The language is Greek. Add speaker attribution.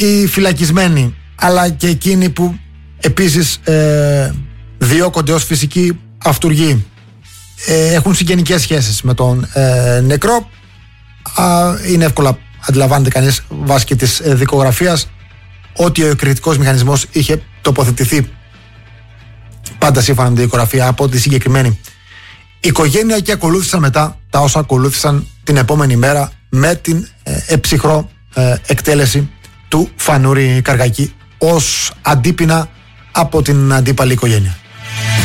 Speaker 1: οι φυλακισμένοι, αλλά και εκείνοι που επίσης διώκονται ως φυσικοί αυτουργοί, έχουν συγγενικές σχέσεις με τον νεκρό. Είναι εύκολα, αντιλαμβάνεται κανείς βάσει και της δικογραφίας, ότι ο εκρηκτικός μηχανισμός είχε τοποθετηθεί πάντα σύμφωνα με τη δικογραφία από τη συγκεκριμένη οικογένεια, και ακολούθησαν μετά τα όσα ακολούθησαν την επόμενη μέρα με την εψυχρό εκτέλεση του Φανούρη Καργακή ως αντίπεινα από την αντίπαλη οικογένεια.